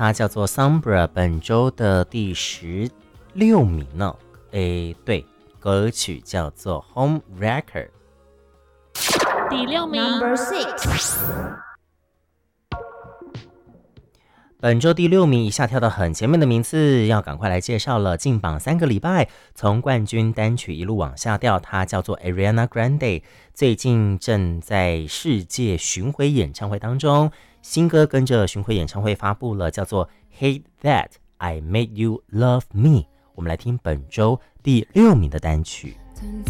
它叫做 Sombra， 本周的第16名呢。对，歌曲叫做 Home Wrecker。 第6名 Number 6。 本周第6名一下跳到很前面的名次，要赶快来介绍了。进榜3个礼拜，从冠军单曲一路往下掉，它叫做 Ariana Grande， 最近正在世界巡回演唱会当中，新歌跟着巡回演唱会发布了，叫做 Hate That I Made You Love Me。我们来听本周第6名的单曲。